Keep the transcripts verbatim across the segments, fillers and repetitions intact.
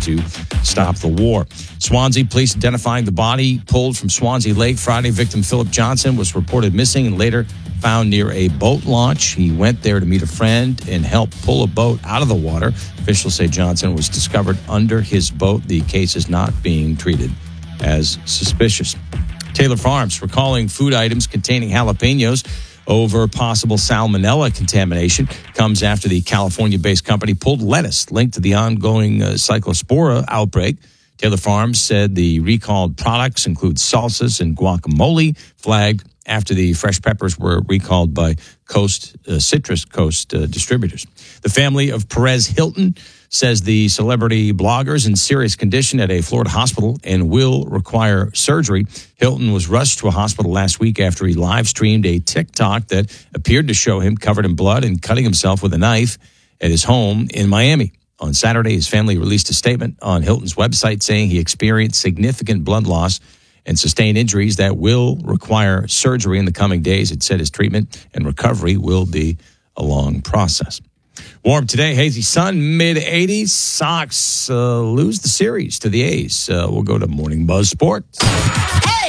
to stop the war. Swansea police identifying the body pulled from Swansea Lake Friday. Victim Philip Johnson was reported missing and later found near a boat launch. He went there to meet a friend and help pull a boat out of the water. Officials say Johnson was discovered under his boat. The case is not being treated as suspicious. Taylor Farms recalling food items containing jalapenos over possible salmonella contamination comes after the California-based company pulled lettuce linked to the ongoing uh, cyclospora outbreak. Taylor Farms said the recalled products include salsas and guacamole, flagged after the fresh peppers were recalled by Coast uh, Citrus Coast uh, distributors. The family of Perez Hilton says the celebrity blogger is in serious condition at a Florida hospital and will require surgery. Hilton was rushed to a hospital last week after he live streamed a TikTok that appeared to show him covered in blood and cutting himself with a knife at his home in Miami. On Saturday, his family released a statement on Hilton's website saying he experienced significant blood loss and sustained injuries that will require surgery in the coming days. It said his treatment and recovery will be a long process. Warm today, hazy sun, mid eighties. Sox uh, lose the series to the A's. Uh, we'll go to Morning Buzz Sports. Hey!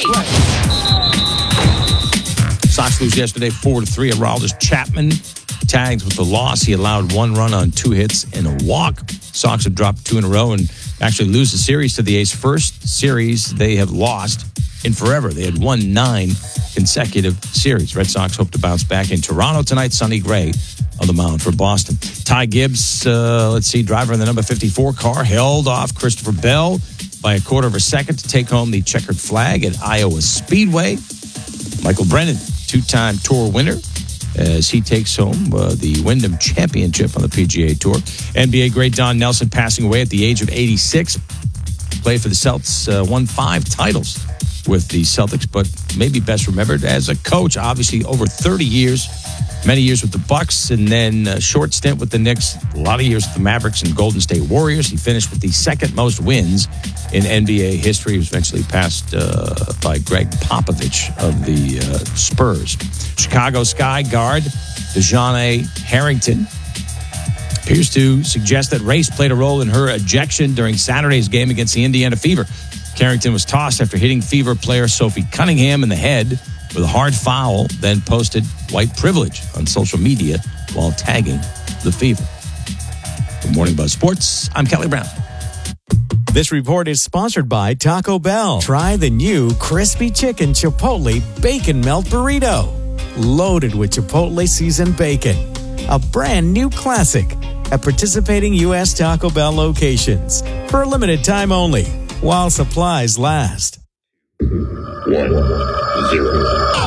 Sox lose yesterday four to three. Aroldis Chapman tagged with the loss. He allowed one run on two hits and a walk. Sox have dropped two in a row and actually lose the series to the A's. First series they have lost in forever. They had won nine consecutive series. Red Sox hope to bounce back in Toronto tonight. Sonny Gray on the mound for Boston. Ty Gibbs, uh, let's see, driver in the number fifty-four car, held off Christopher Bell by a quarter of a second to take home the checkered flag at Iowa Speedway. Michael Brennan, two-time Tour winner, as he takes home uh, the Wyndham Championship on the P G A Tour. N B A great Don Nelson passing away at the age of eighty-six. Played for the Celtics, uh, won five titles with the Celtics, but maybe best remembered as a coach, obviously over thirty years, many years with the Bucks, and then a short stint with the Knicks, a lot of years with the Mavericks and Golden State Warriors. He finished with the second most wins in N B A history. He was eventually passed uh, by Greg Popovich of the uh, Spurs. Chicago Sky guard DeJounte Harrington appears to suggest that race played a role in her ejection during Saturday's game against the Indiana Fever. Carrington was tossed after hitting Fever player Sophie Cunningham in the head with a hard foul, then posted white privilege on social media while tagging the Fever. For Morning Buzz Sports, I'm Kelly Brown. This report is sponsored by Taco Bell. Try the new Crispy Chicken Chipotle Bacon Melt Burrito. Loaded with Chipotle seasoned bacon. A brand new classic at participating U S Taco Bell locations. For a limited time only, while supplies last. One, zero.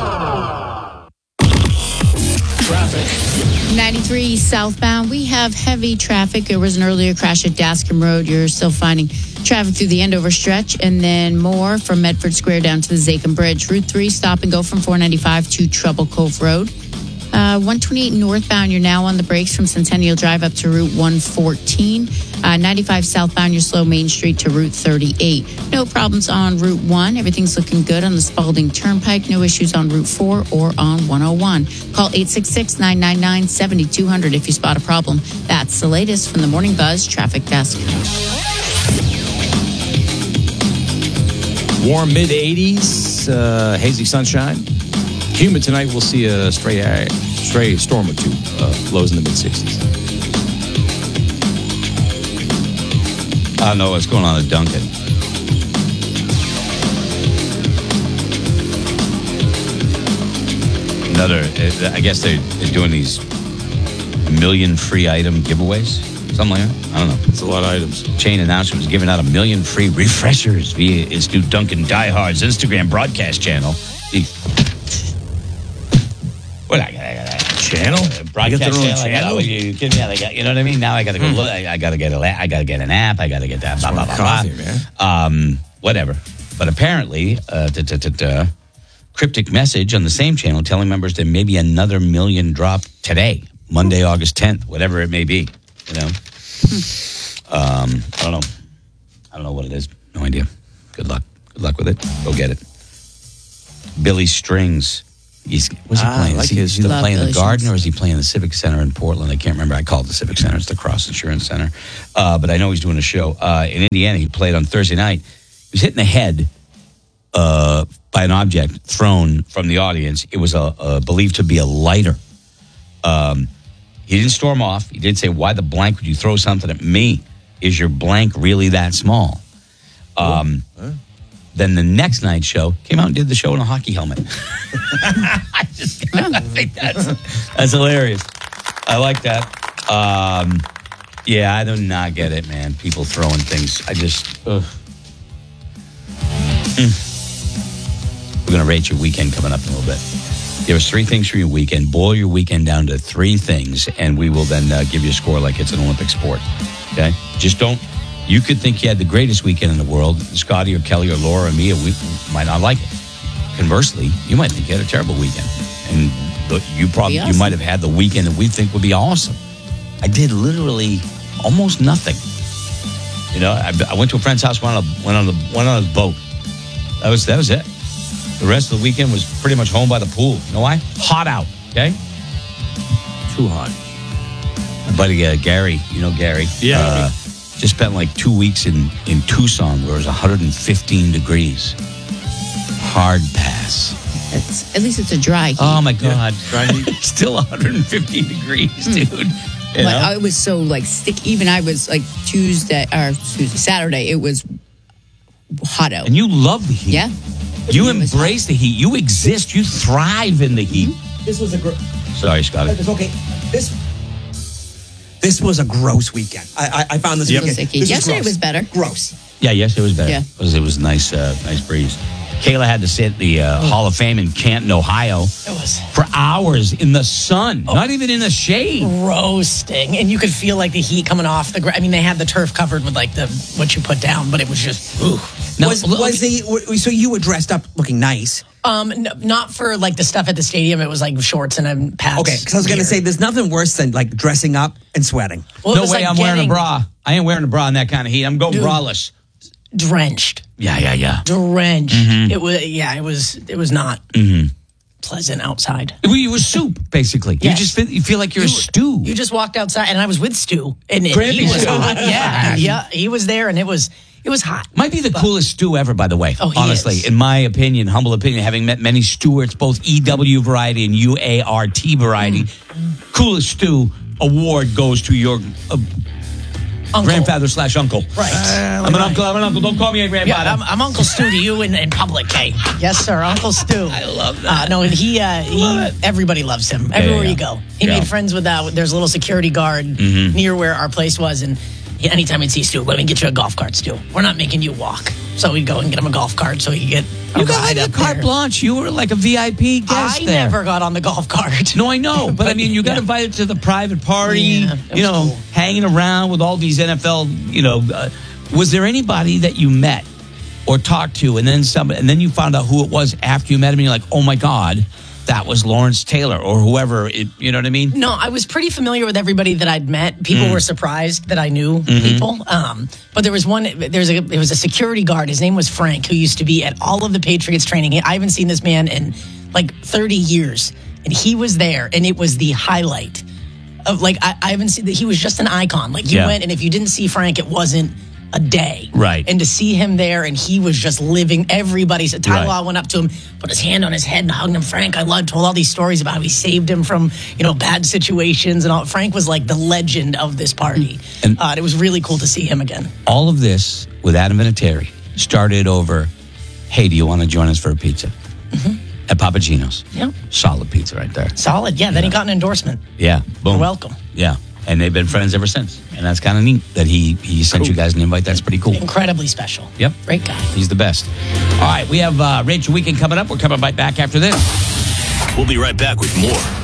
Traffic. ninety-three southbound, we have heavy traffic. There was an earlier crash at Daskin Road. You're still finding traffic through the Endover stretch, and then more from Medford Square down to the Zachem Bridge. Route three, stop and go from four ninety-five to Trouble Cove Road. Uh, one twenty-eight northbound, you're now on the brakes from Centennial Drive up to Route one fourteen. Uh, ninety-five southbound, you're slow Main Street to Route thirty-eight. No problems on Route one. Everything's looking good on the Spalding Turnpike. No issues on Route four or on one oh one. Call eight six six, nine nine nine, seven two zero zero if you spot a problem. That's the latest from the Morning Buzz Traffic Desk. Warm mid eighties, uh, hazy sunshine. Humid tonight. We'll see a stray, uh, stray storm or two. Uh, lows in the mid sixties. I don't know what's going on at Duncan. Another, I guess they're, they're doing these a million free item giveaways. Something like that. I don't know. It's a lot of items. Chain announcement was giving out a million free refreshers via its new Duncan Diehards Instagram broadcast channel. Well, I got, I got a channel, broadcast get their own channel. channel. Got, you kidding me? I got, you know what I mean? Now I got to go. Mm. Look, I, I got to get a, I got to get an app. I got to get that. Blah blah blah coffee, blah. Man. Um, whatever. But apparently, uh, da, da, da, da, cryptic message on the same channel telling members there may be another million drop today, Monday, August tenth, whatever it may be. You know, hmm. um, I don't know. I don't know what it is. No idea. Good luck. Good luck with it. Go get it. Billy Strings He's was he Ah, playing? I like is he, his is he stuff. playing the Love Garden Galatians. or is he playing the Civic Center in Portland? I can't remember. I call it the Civic Center. It's the Cross Insurance Center. Uh, but I know he's doing a show uh, in Indiana. He played on Thursday night. He was hit in the head uh, by an object thrown from the audience. It was a, a believed to be a lighter. Um, he didn't storm off. He did say, "Why the blank would you throw something at me? Is your blank really that small?" Um, Huh? Then the next night show came out and did the show in a hockey helmet. I just I think that's that's hilarious. I like that. Um, yeah, I do not get it, man. People throwing things. I just. Ugh. Mm. We're gonna rate your weekend coming up in a little bit. Give us three things for your weekend. Boil your weekend down to three things, and we will then uh, give you a score like it's an Olympic sport. Okay? Just don't. You could think you had the greatest weekend in the world. Scotty or Kelly or Laura or me, we might not like it. Conversely, you might think you had a terrible weekend, and you probably Be awesome. you might have had the weekend that we think would be awesome. I did literally almost nothing. You know, I, I went to a friend's house, went on a went on a went on a boat. That was that was it. The rest of the weekend was pretty much home by the pool. You know why? Hot out. Okay. Too hot. My buddy uh, Gary, you know Gary. Yeah. Uh, just spent like two weeks in, in Tucson where it was one hundred fifteen degrees. Hard pass. It's, at least it's a dry heat. Oh my God. Dry heat. Still one hundred fifteen degrees, dude. You But know? I was so like stick. Even I was like Tuesday or Tuesday, Saturday. It was hot out. And you love the heat. Yeah. You It was embrace the heat. You exist. You thrive in the heat. This was a gr- Sorry, Scotty. it's okay. This this was a gross weekend. I I, I found this Yep. weekend. It was icky. This Yesterday gross. was better. Gross. Yeah, yes, it was better. Yeah. It was, it was a nice, uh, nice breeze. Kayla had to sit at the uh, Hall of Fame in Canton, Ohio, It was for hours in the sun, not even in the shade. roasting, and you could feel like the heat coming off the. Gr- I mean, they had the turf covered with like the what you put down, but it was just. Ooh. Now, was look- was the w- so you were dressed up looking nice? Um, n- not for like the stuff at the stadium. It was like shorts and a pants. Okay, because I was going to say there's nothing worse than like dressing up and sweating. Well, it no was, way like, I'm wearing a getting bra. I ain't wearing a bra in that kind of heat. I'm going Dude. braless. drenched, Yeah, yeah, yeah. drenched. Mm-hmm. It was yeah, it was it was not pleasant outside. Well, you were soup, basically. You Yes. just feel, you feel like you're You- a stew. You just walked outside, and I was with Stu, and it, Grampy he was Stu. hot. Yeah, yeah, he was there, and it was it was hot. Might be the coolest stew ever, by the way. Oh, he honestly, is. in my opinion, humble opinion, having met many Stewarts, both E W variety and U A R T variety, Mm. coolest stew award goes to your uh, Uncle. grandfather slash uncle. Right. I'm an uncle. I'm an uncle. Don't call me a grandfather. Yeah, I'm, I'm Uncle Stu to you in, in public, Kay. Yes, sir, Uncle Stu. I love that. Uh, no, and he, uh, he Love it. everybody loves him. Everywhere yeah. you go, he Yeah. made friends with. Uh, there's a little security guard near where our place was, and he, anytime he'd see Stu, let me get you a golf cart, Stu. We're not making you walk, so we'd go and get him a golf cart so he could get. A you got ride like up a carte there. blanche. You were like a V I P guest I there. never got on the golf cart. No, I know, but I mean, you got yeah. invited to the private party. Yeah, that you was know, cool. hanging around with all these N F L. You know, uh, was there anybody that you met or talked to, and then somebody, and then you found out who it was after you met him, and you're like, oh my God, that was Lawrence Taylor or whoever. It, you know what I mean? No, I was pretty familiar with everybody that I'd met. People Mm. were surprised that I knew Mm-hmm. people. Um, but there was one. There's a. It was a security guard. His name was Frank, who used to be at all of the Patriots training. I haven't seen this man in like thirty years, and he was there, and it was the highlight of like I, I haven't seen. He was just an icon. Like you Yeah. went, and if you didn't see Frank, it wasn't a day. Right. And to see him there, and he was just living. Everybody said Ty Right. Law went up to him, put his hand on his head, and hugged him. Frank, I love, told all these stories about how he saved him from you know bad situations, and all. Frank was like the legend of this party, And- uh, and it was really cool to see him again. All of this with Adam Vinatieri started over, hey, do you want to join us for a pizza? At Papa Gino's. Yeah, Solid pizza right there. solid. Yeah, then he got an endorsement. Yeah. Boom. You're welcome. Yeah. And they've been friends ever since. And that's kind of neat that he, he sent you guys an invite. That's pretty cool. Incredibly special. Yep. Great guy. He's the best. All right. We have uh, Rachel Weekend coming up. We're coming right back after this. We'll be right back with more